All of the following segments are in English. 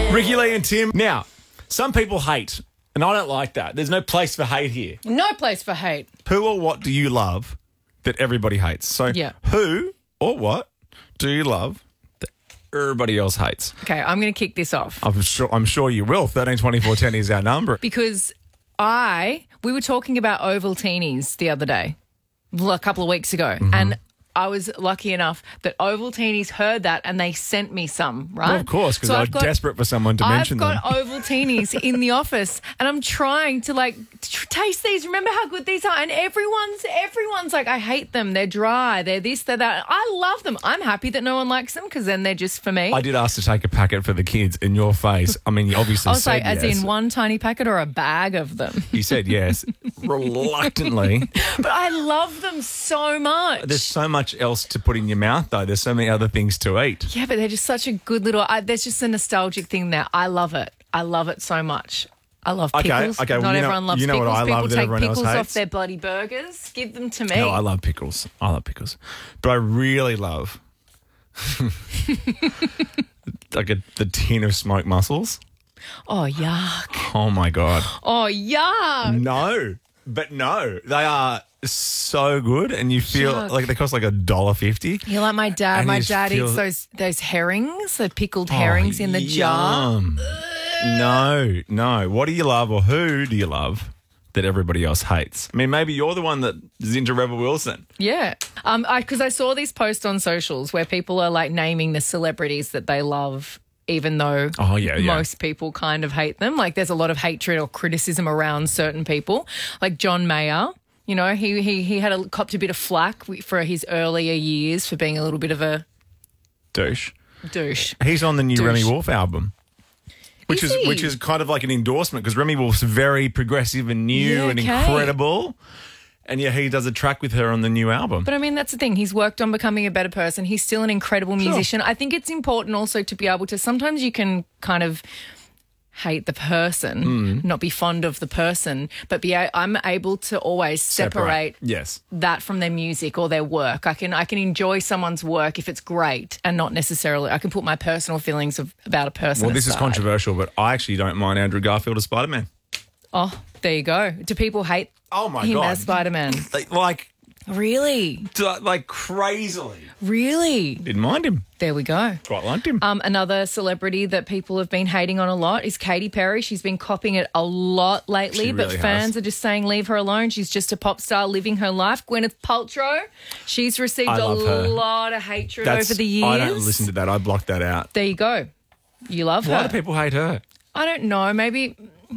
Ricky Lee and Tim. Now, some people hate, and I don't like that. There's no place for hate here. No place for hate. Who or what do you love that everybody hates? So, Yeah. who or what do you love that everybody else hates? Okay, I'm going to kick this off I'm sure you will. 132410 is our number. because we were talking about Ovaltinis the other day, a couple of weeks ago, and I was lucky enough that Ovaltinis heard that and they sent me some, right? Well, of course, because So they were I've got- desperate for someone to mention them. I've got Ovaltinis in the office and I'm trying to taste these. Remember how good these are? And everyone's like, I hate them. They're dry. They're this, they're that. I love them. I'm happy that no one likes them because then they're just for me. I did ask to take a packet for the kids in your face. I mean, you obviously I was said like, as yes. in one tiny packet or a bag of them? You said yes, reluctantly. But I love them so much. There's so much else to put in your mouth, though. There's so many other things to eat. Yeah, but they're just such a good little... there's just a nostalgic thing there. I love it. I love it so much. I love pickles. Okay, well, Not you know- everyone loves you know pickles. what I People love that take everyone else pickles off hates? their bloody burgers. Give them to me. No, I love pickles. But I really love the tin of smoked mussels. Oh, yuck. Oh, my God. Oh, yuck. No. They are so good, and you feel Yuck. like they cost like $1.50. You're like my dad. And My you just dad feel- eats those herrings, the pickled herrings in the jar. Yum. No. What do you love, or who do you love that everybody else hates? I mean, maybe you're the one that is into Rebel Wilson. Yeah. Because I saw these posts on socials where people are like naming the celebrities that they love, even though most people kind of hate them. Like there's a lot of hatred or criticism around certain people. Like John Mayer, you know, he copped a bit of flack for his earlier years for being a little bit of a Douche. douche. He's on the new Douche. Remy Wolf album. Which Is he? which is kind of like an endorsement, because Remy Wolf's very progressive and new Yeah, and okay. incredible. And yeah, he does a track with her on the new album. But I mean, that's the thing. He's worked on becoming a better person. He's still an incredible musician. I think it's important also to be able to, sometimes you can kind of hate the person, not be fond of the person, but I'm able to always separate Yes. that from their music or their work. I can enjoy someone's work if it's great, and not necessarily I can put my personal feelings about a person. Well, this is aside. controversial, but I actually don't mind Andrew Garfield as Spider-Man. Oh, there you go. Do people hate him God. as Spider-Man? Like Really? crazily. Really? Didn't mind him. There we go. Quite liked him. Another celebrity that people have been hating on a lot is Katy Perry. She's been copping it a lot lately, She but really fans has. are just saying leave her alone. She's just a pop star living her life. Gwyneth Paltrow, she's received I a love her. lot of hatred over the years. I don't listen to that. I blocked that out. There you go. You love Why her. do people hate her? I don't know. Maybe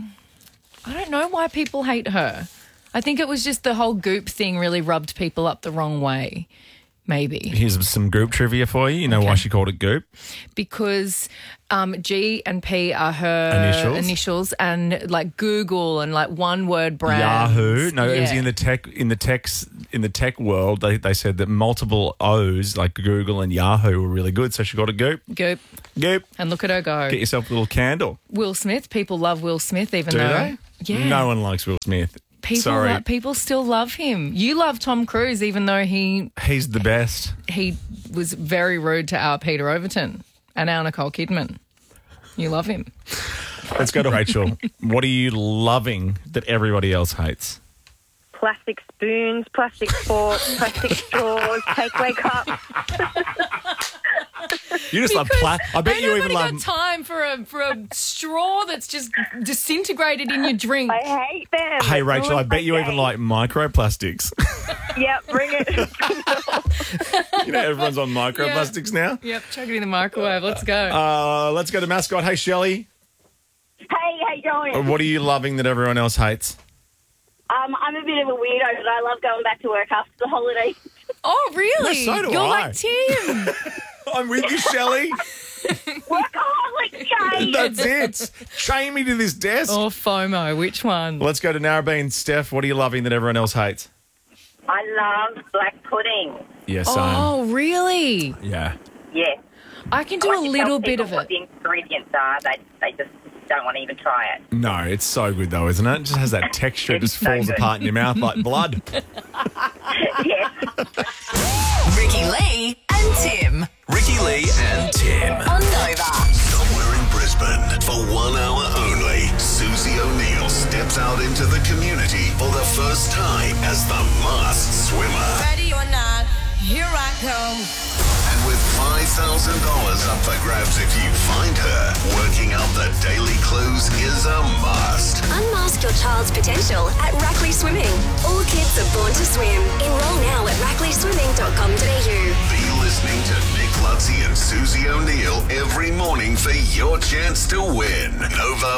I don't know why people hate her. I think it was just the whole Goop thing really rubbed people up the wrong way. Maybe. Here's some Goop trivia for you. You know why she called it Goop? Because G and P are her initials, and like Google and like one word brands. Yahoo. No, it was Yeah. in the tech world. They said that multiple O's like Google and Yahoo were really good, so she got a Goop. Goop. Goop. And look at her go. Get yourself a little candle. Will Smith. People love Will Smith, even Do though they? Yeah. No one likes Will Smith. Sorry. People still love him. You love Tom Cruise, even though He's the best. he was very rude to our Peter Overton and our Nicole Kidman. You love him. Let's go to Rachel. What are you loving that everybody else hates? Plastic spoons, plastic forks, plastic straws, takeaway cups. You just love I bet ain't you even nobody love. got time for a straw that's just disintegrated in your drink. I hate them. Hey Rachel, Ruins I bet my you even day. like microplastics. Yep, bring it. You know everyone's on microplastics now. Yep, chuck it in the microwave. Let's go. Let's go to mascot. Hey Shelley, Hey, how you going? what are you loving that everyone else hates? I'm a bit of a weirdo, but I love going back to work after the holidays. Oh, really? No, so do You're I. like Tim. I'm with you, Shelley. Workaholic Jane. That's it. Chain me to this desk. Or FOMO. Which one? Let's go to Narrabeen. Steph, what are you loving that everyone else hates? I love black pudding. Yes, Oh, really? yeah. Yeah. I can do a little bit of What it. the ingredients are, they just don't want to even try it. No, it's so good though, isn't it? It just has that texture. It It's just so falls good. apart in your mouth like blood. Yeah. Ricky Lee and Tim Ricky Lee and Tim. on Nova. Somewhere in Brisbane. up for grabs if you find her. Working out the daily clues is a must. Unmask your child's potential at Rackley Swimming. All kids are born to swim. Enroll now at rackleyswimming.com.au. Be listening to Nick Lutzy and Susie O'Neill every morning for your chance to win. Nova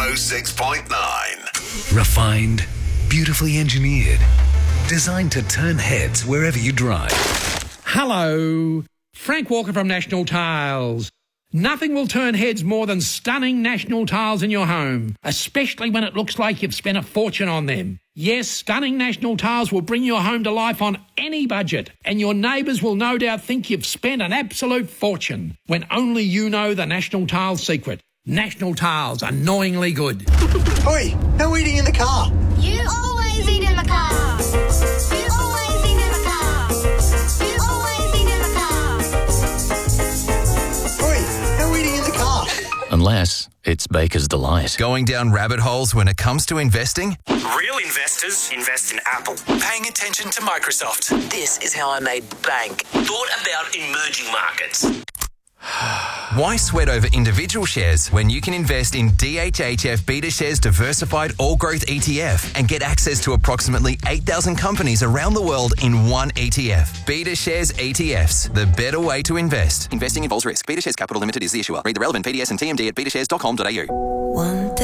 106.9. Refined, beautifully engineered, designed to turn heads wherever you drive. Hello, Frank Walker from National Tiles. Nothing will turn heads more than stunning National Tiles in your home, especially when it looks like you've spent a fortune on them. Yes, stunning National Tiles will bring your home to life on any budget, and your neighbours will no doubt think you've spent an absolute fortune, when only you know the National Tiles secret. National Tiles, annoyingly good. Oi, how are we eating in the car? You always eat in the car. You always eat in the car. You always eat in the car. Oi, how are we eating in the car? Unless it's Baker's Delight. Going down rabbit holes when it comes to investing? Real investors invest in Apple. Paying attention to Microsoft. This is how I made bank. Thought about emerging markets. Why sweat over individual shares when you can invest in DHHF BetaShares Diversified All Growth ETF and get access to approximately 8,000 companies around the world in one ETF? BetaShares ETFs, the better way to invest. Investing involves risk. BetaShares Capital Limited is the issuer. Read the relevant PDS and TMD at betashares.com.au.